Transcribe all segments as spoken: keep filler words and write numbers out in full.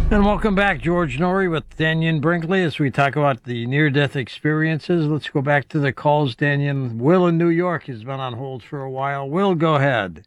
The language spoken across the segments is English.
And welcome back, George Norrie with Daniel Brinkley, as we talk about the near-death experiences. Let's go back to the calls, Daniel. Will in New York has been on hold for a while. Will, go ahead.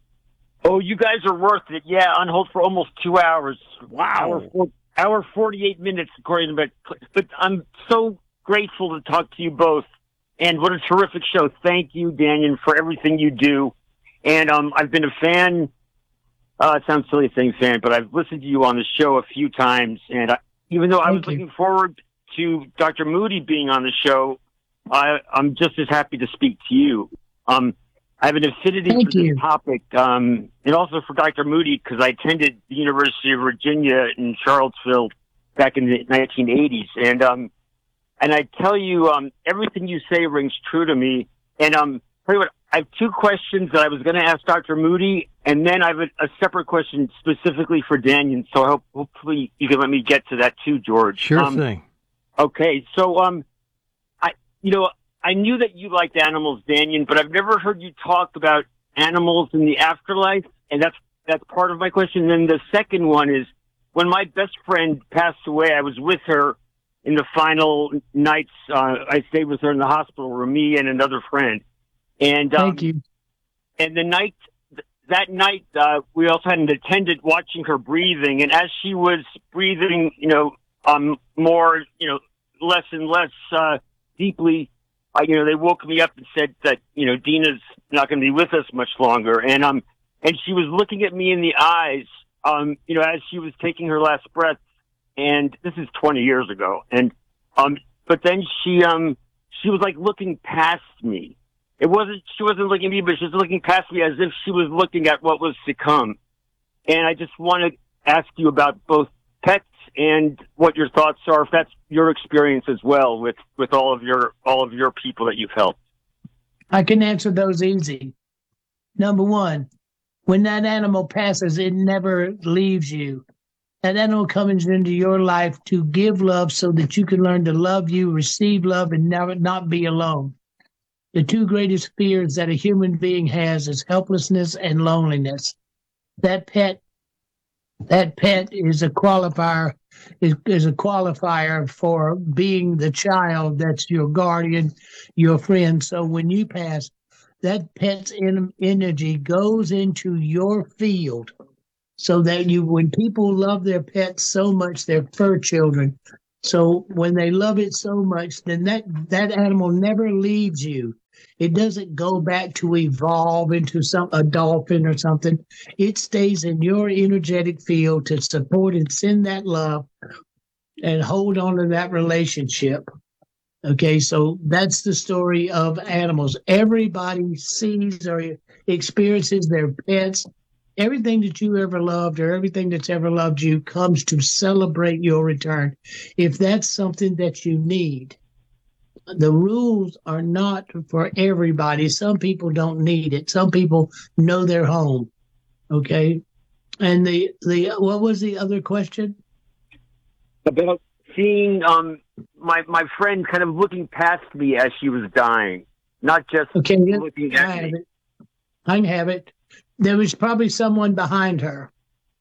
Oh, you guys are worth it. Yeah, on hold for almost two hours. Wow. Hour, four, hour forty-eight minutes, according to but But I'm so grateful to talk to you both. And what a terrific show. Thank you, Daniel, for everything you do. And um, I've been a fan. Uh, it sounds silly saying fan, but I've listened to you on the show a few times. And I, even though I was Thank you. looking forward to Doctor Moody being on the show, I, I'm just as happy to speak to you. Um, I have an affinity Thank for this you. topic, um, and also for Doctor Moody, because I attended the University of Virginia in Charlottesville back in the nineteen eighties. And um, and I tell you, um, everything you say rings true to me. And um, tell you what, I have two questions that I was going to ask Doctor Moody, and then I have a, a separate question specifically for Daniel. So I hope, hopefully you can let me get to that too, George. Sure um, thing. Okay, so um, I you know I knew that you liked animals, Daniel, but I've never heard you talk about animals in the afterlife, and that's that's part of my question. And then the second one is, when my best friend passed away, I was with her in the final nights. Uh, I stayed with her in the hospital room, me and another friend. And um, Thank you. and the night that night, uh, we also had an attendant watching her breathing, and as she was breathing, you know, um, more, you know, less and less uh, deeply. I, you know, they woke me up and said that, you know, Dina's not going to be with us much longer. And, um, and she was looking at me in the eyes, um, you know, as she was taking her last breath. And this is twenty years ago. And, um, but then she, um, she was like looking past me. It wasn't, she wasn't looking at me, but she was looking past me as if she was looking at what was to come. And I just want to ask you about both pets and what your thoughts are, if that's your experience as well with, with all of your all of your people that you've helped. I can answer those easy. Number one, when that animal passes, it never leaves you. That animal comes into your life to give love so that you can learn to love you, receive love, and never not be alone. The two greatest fears that a human being has is helplessness and loneliness. That pet, that pet is a qualifier, is, is a qualifier for being the child that's your guardian, your friend. So when you pass, that pet's en- energy goes into your field, so that you, when people love their pets so much, their fur children, so when they love it so much, then that, that animal never leaves you. It doesn't go back to evolve into some a dolphin or something. It stays in your energetic field to support and send that love and hold on to that relationship. Okay, so that's the story of animals. Everybody sees or experiences their pets. Everything that you ever loved or everything that's ever loved you comes to celebrate your return. If that's something that you need, the rules are not for everybody. Some people don't need it. Some people know their home. Okay. And the, the what was the other question? About seeing um, my my friend kind of looking past me as she was dying, not just Okay, looking I at have me. it. I have it. There was probably someone behind her.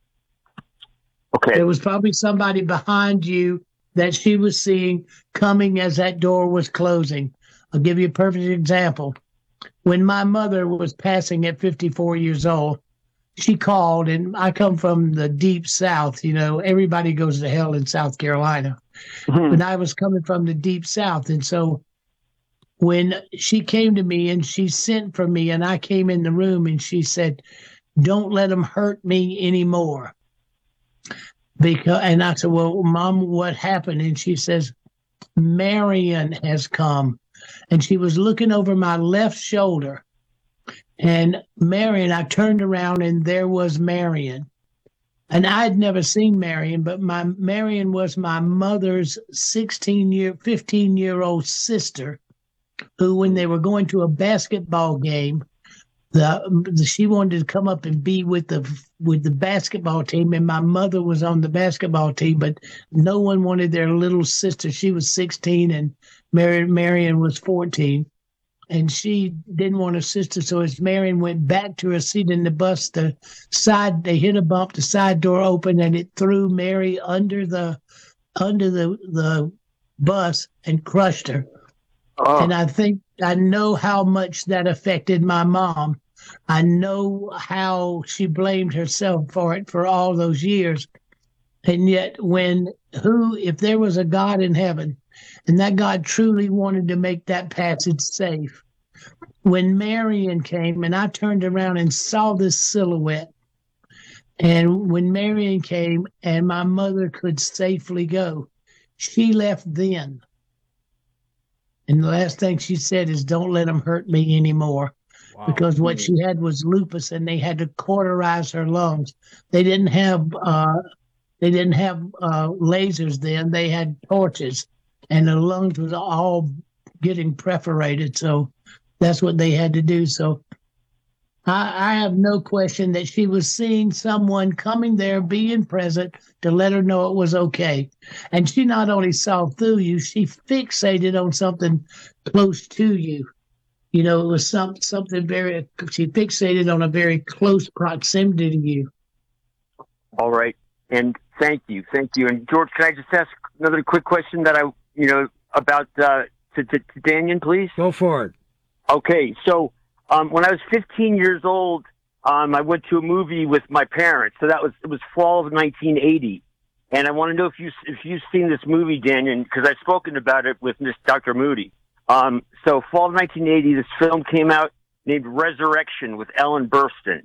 Okay. There was probably somebody behind you that she was seeing coming as that door was closing. I'll give you a perfect example. When my mother was passing at fifty-four years old, she called, and I come from the deep South. You know, everybody goes to hell in South Carolina. Mhm. But I was coming from the deep South. And so when she came to me and she sent for me, and I came in the room and she said, "Don't let them hurt me anymore." Because, and I said, "Well, Mom, what happened?" And she says, "Marion has come." And she was looking over my left shoulder. And Marion, I turned around and there was Marion. And I'd never seen Marion, but my Marion was my mother's sixteen year, fifteen year old sister, who, when they were going to a basketball game, the, the she wanted to come up and be with the with the basketball team, and my mother was on the basketball team, but no one wanted their little sister. She was sixteen, and Mary, Marion was fourteen. and she didn't want her sister, so as Marion went back to her seat in the bus, the side they hit a bump, the side door opened, and it threw Mary under the under the the bus and crushed her. Oh. And I think I know how much that affected my mom. I know how she blamed herself for it for all those years. And yet, when who, if there was a God in heaven, and that God truly wanted to make that passage safe, when Marion came and I turned around and saw this silhouette, and when Marion came and my mother could safely go, she left then. And the last thing she said is, don't let them hurt me anymore. Wow. Because what she had was lupus, and they had to cauterize her lungs. They didn't have uh, they didn't have uh, lasers then. They had torches, and the lungs was all getting perforated. So that's what they had to do. So I, I have no question that she was seeing someone coming there, being present to let her know it was okay. And she not only saw through you, she fixated on something close to you. You know, it was some, something very, she fixated on a very close proximity to you. All right. And thank you. Thank you. And George, can I just ask another quick question that I, you know, about, uh, to, to, to Daniel, please? Go for it. Okay. So, um, when I was fifteen years old, um, I went to a movie with my parents. So that was, it was fall of nineteen eighty. And I want to know if you, if you've seen this movie, Daniel, because I've spoken about it with Miss Doctor Moody. Um, so fall of nineteen eighty, this film came out named Resurrection with Ellen Burstyn.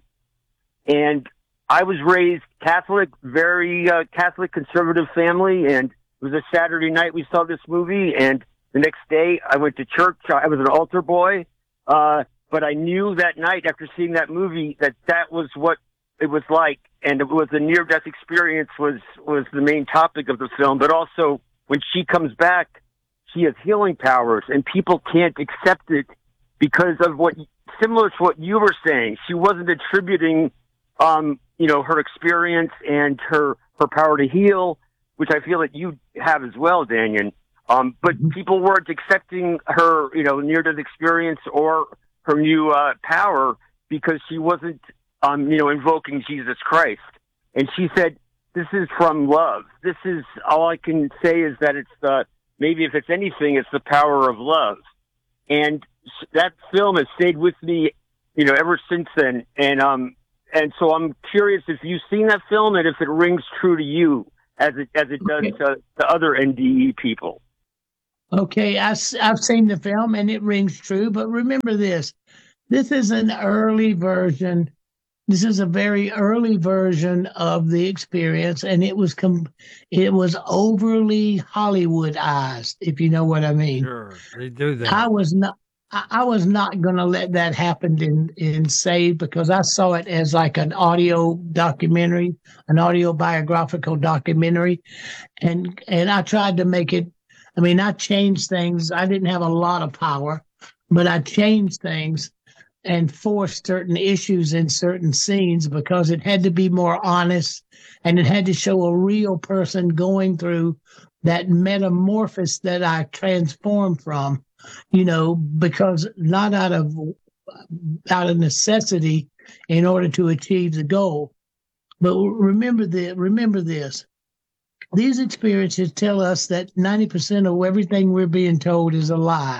And I was raised Catholic, very uh, Catholic conservative family. And it was a Saturday night we saw this movie. And the next day I went to church. I was an altar boy. Uh, but I knew that night after seeing that movie that that was what it was like. And it was a near-death experience was, was the main topic of the film. But also when she comes back, she has healing powers, and people can't accept it because of what, similar to what you were saying. She wasn't attributing, um, you know, her experience and her, her power to heal, which I feel that you have as well, Daniel. Um, but people weren't accepting her, you know, near-death experience or her new uh, power because she wasn't, um, you know, invoking Jesus Christ. And she said, this is from love. This is, all I can say is that it's the, maybe if it's anything, it's the power of love. And that film has stayed with me, you know, ever since then. And, um, and so I'm curious if you've seen that film and if it rings true to you as it, as it does Okay. to, to other N D E people. Okay, I, I've seen the film and it rings true, but remember this. This is an early version. This is a very early version of the experience, and it was com- it was overly Hollywoodized, if you know what I mean. Sure, they do that. I was not I, I was not going to let that happen in in Saved because I saw it as like an audio documentary, an audio biographical documentary, and and I tried to make it. I mean, I changed things. I didn't have a lot of power, but I changed things and forced certain issues in certain scenes because it had to be more honest and it had to show a real person going through that metamorphosis that I transformed from, you know, because not out of out of necessity in order to achieve the goal. But remember the remember this. These experiences tell us that ninety percent of everything we're being told is a lie.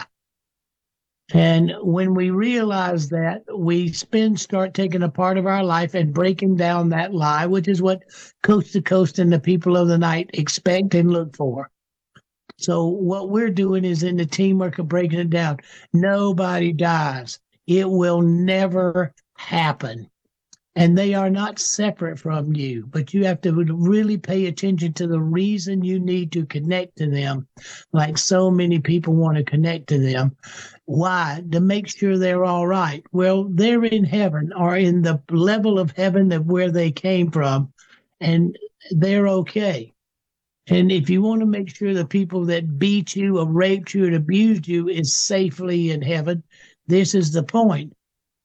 And when we realize that, we spend, start taking a part of our life and breaking down that lie, which is what Coast to Coast and the people of the night expect and look for. So what we're doing is in the teamwork of breaking it down. Nobody dies. It will never happen. And they are not separate from you, but you have to really pay attention to the reason you need to connect to them, like so many people want to connect to them. Why? To make sure they're all right. Well, they're in heaven or in the level of heaven of where they came from, and they're okay. And if you want to make sure the people that beat you or raped you and abused you is safely in heaven, this is the point.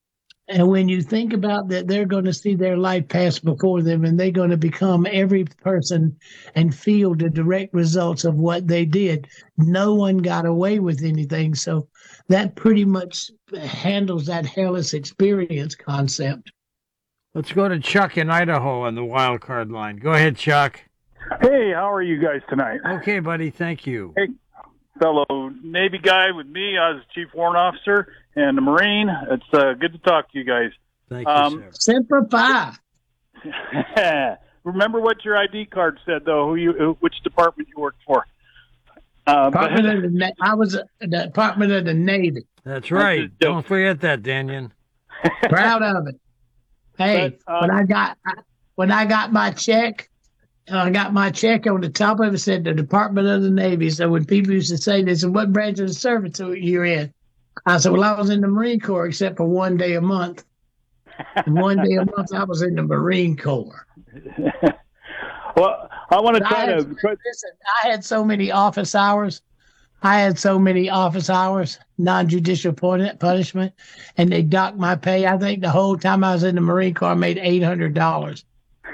And when you think about that, they're going to see their life pass before them, and they're going to become every person and feel the direct results of what they did. No one got away with anything. So that pretty much handles that hellish experience concept. Let's go to Chuck in Idaho on the wild card line. Go ahead, Chuck. Hey, how are you guys tonight? Okay, buddy. Thank you. Hey, fellow Navy guy with me. I was Chief Warrant Officer and a Marine. It's uh, good to talk to you guys. Thank you, Um, sir. Semper Fi. Remember what your I D card said, though. Who you, who, which department you worked for? Uh, but- Department of the Na- I was uh, the Department of the Navy. That's right. just joking. Don't forget that, Daniel. Proud of it. Hey, But, uh, when I got when I got my check, uh, I got my check on the top of it said the Department of the Navy. So when people used to say this, and what branch of the service you're in, I said, well, I was in the Marine Corps except for one day a month. And one day a month, I was in the Marine Corps. well, I want to I try had, to. listen, I had so many office hours. I had so many office hours, non-judicial pun- punishment, and they docked my pay. I think the whole time I was in the Marine Corps, I made eight hundred dollars.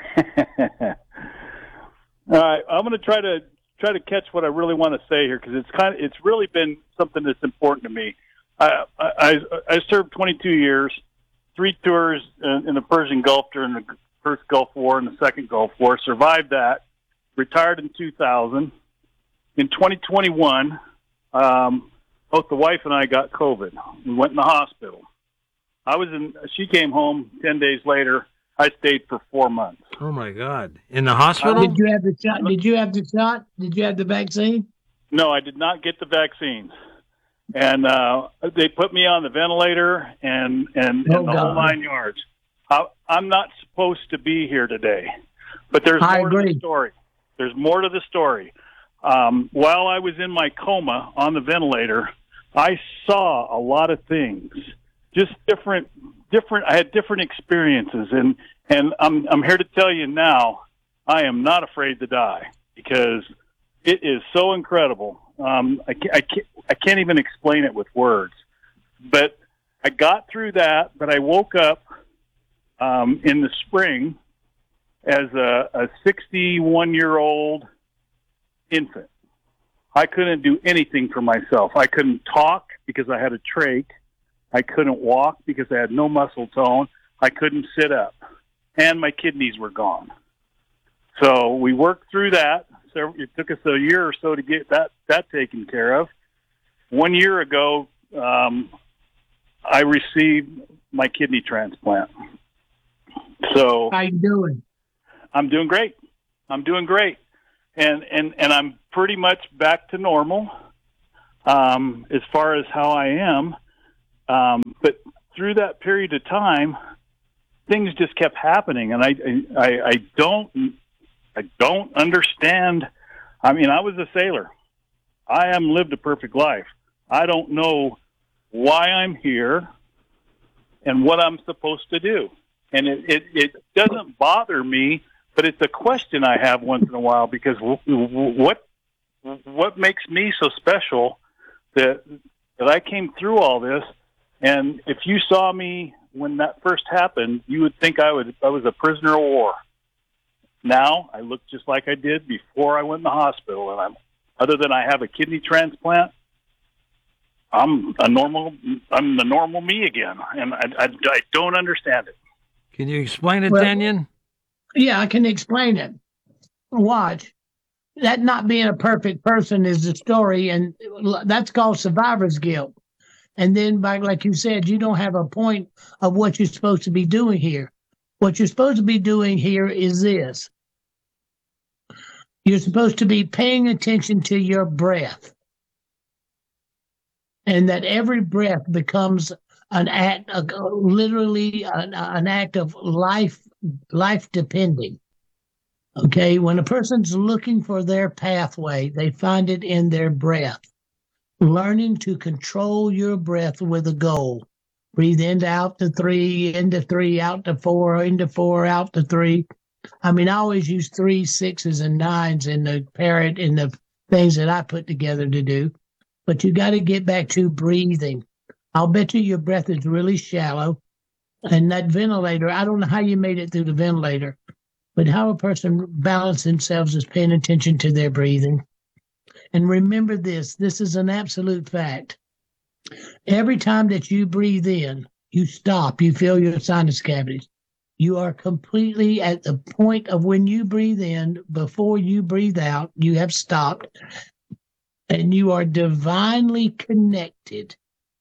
All right, I'm going to try to try to catch what I really want to say here because it's kind of it's really been something that's important to me. I I, I served twenty-two years, three tours in, in the Persian Gulf during the first Gulf War and the second Gulf War. Survived that. Retired in two thousand. In twenty twenty-one, um, both the wife and I got COVID. We went in the hospital. I was in. She came home ten days later. I stayed for four months. Oh, my God. In the hospital? Did you have the shot? Did you have the shot? Did you have the vaccine? No, I did not get the vaccines. And uh, they put me on the ventilator and, and, Oh, and the whole God. nine yards. I, I'm not supposed to be here today. But there's I more to agree. the story. There's more to the story. Um, while I was in my coma on the ventilator, I saw a lot of things, just different, different. I had different experiences, and and I'm I'm here to tell you now, I am not afraid to die because it is so incredible. Um, I can't, I can't I can't even explain it with words, but I got through that. But I woke up um, in the spring as a, a sixty-one year old infant. I couldn't do anything for myself. I couldn't talk because I had a trach. I couldn't walk because I had no muscle tone. I couldn't sit up. And my kidneys were gone. So we worked through that. So it took us a year or so to get that, that taken care of. One year ago, um, I received my kidney transplant. So How you doing? I'm doing great. I'm doing great. And, and, and I'm pretty much back to normal um, as far as how I am. Um, but through that period of time, things just kept happening. And I, I, I don't, I don't understand. I mean, I was a sailor. I haven't lived a perfect life. I don't know why I'm here and what I'm supposed to do. And it, it, it doesn't bother me, but it's a question I have once in a while because w- w- what what makes me so special that that I came through all this? And if you saw me when that first happened, you would think I was I was a prisoner of war. Now I look just like I did before I went in the hospital, and I'm other than I have a kidney transplant, I'm a normal. I'm the normal me again, and I, I, I don't understand it. Can you explain it, Well- Daniel? Yeah, I can explain it. Watch. That not being a perfect person is the story, and that's called survivor's guilt. And then, by, like you said, you don't have a point of what you're supposed to be doing here. What you're supposed to be doing here is this. You're supposed to be paying attention to your breath. And that every breath becomes an act, of, literally an, an act of life, life depending. Okay, when a person's looking for their pathway, they find it in their breath. Learning to control your breath with a goal. Breathe in, out to three, into three, out to four, into four, out to three. I mean, I always use three, sixes, and nines in the parrot in the things that I put together to do. But you got to get back to breathing. I'll bet you your breath is really shallow. And that ventilator, I don't know how you made it through the ventilator, but how a person balances themselves is paying attention to their breathing. And remember this, this is an absolute fact. Every time that you breathe in, you stop, you feel your sinus cavities. You are completely at the point of when you breathe in, before you breathe out, you have stopped, and you are divinely connected.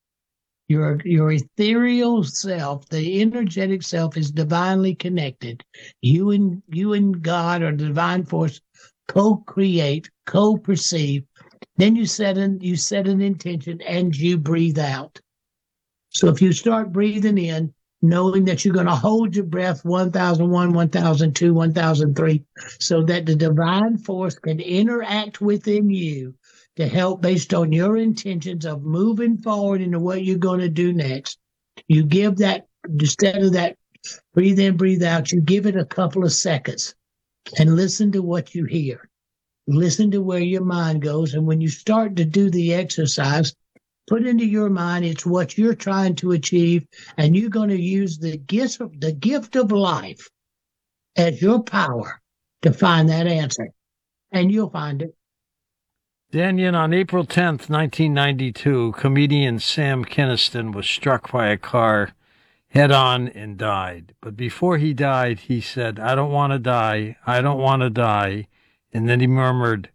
Your, your ethereal self, the energetic self, is divinely connected. You and you and God or the divine force co-create, co-perceive. Then you set an you set an intention and you breathe out. So if you start breathing in, knowing that you're going to hold your breath one thousand one, one thousand two, one thousand three, so that the divine force can interact within you to help based on your intentions of moving forward into what you're going to do next. You give that, instead of that breathe in, breathe out, you give it a couple of seconds and listen to what you hear. Listen to where your mind goes. And when you start to do the exercise, put into your mind it's what you're trying to achieve, and you're going to use the gift of, the gift of life as your power to find that answer. And you'll find it. Danyan, on April tenth, nineteen ninety-two, comedian Sam Kinniston was struck by a car head-on and died. But before he died, he said, "I don't want to die. I don't want to die." And then he murmured,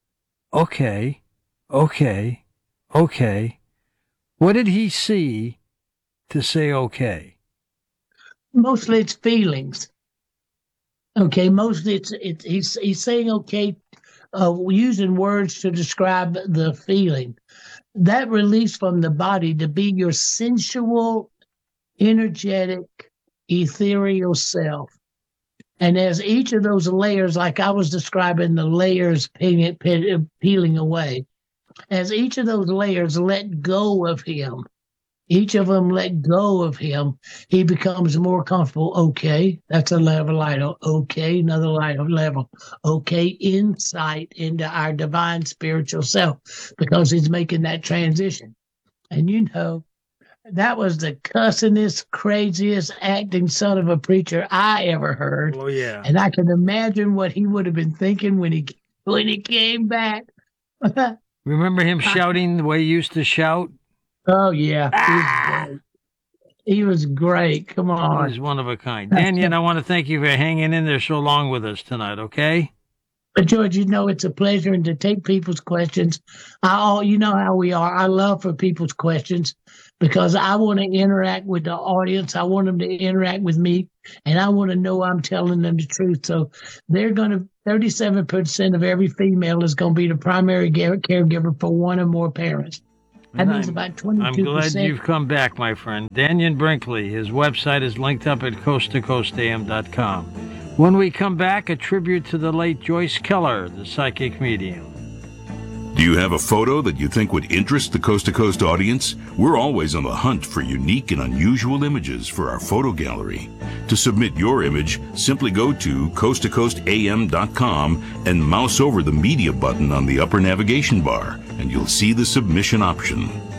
"Okay, okay, okay." What did he see to say okay? Mostly it's feelings. Okay, mostly it's, it's he's, he's saying okay, uh, using words to describe the feeling. That release from the body to be your sensual, energetic, ethereal self. And as each of those layers, like I was describing the layers peeling, peeling away, as each of those layers let go of him, each of them let go of him, he becomes more comfortable. Okay, that's a level light. Okay, another light level. Okay, insight into our divine spiritual self, because he's making that transition. And you know, that was the cussingest, craziest acting son of a preacher I ever heard. Oh, yeah. And I can imagine what he would have been thinking when he when he came back. Remember him shouting the way he used to shout? Oh, yeah. Ah! He was great. He was great. Come Oh, on. he's one of a kind. Danyan, I want to thank you for hanging in there so long with us tonight, okay? But George, you know, it's a pleasure, and to take people's questions. I all you know how we are. I love for people's questions because I want to interact with the audience. I want them to interact with me, and I want to know I'm telling them the truth. So they're going to, thirty-seven percent of every female is going to be the primary caregiver for one or more parents. That means about twenty-two percent. I'm glad you've come back, my friend. Danyan Brinkley, his website is linked up at coast to coast a m dot com. When we come back, a tribute to the late Joyce Keller, the psychic medium. Do you have a photo that you think would interest the Coast to Coast audience? We're always on the hunt for unique and unusual images for our photo gallery. To submit your image, simply go to coast to coast a m dot com and mouse over the media button on the upper navigation bar, and you'll see the submission option.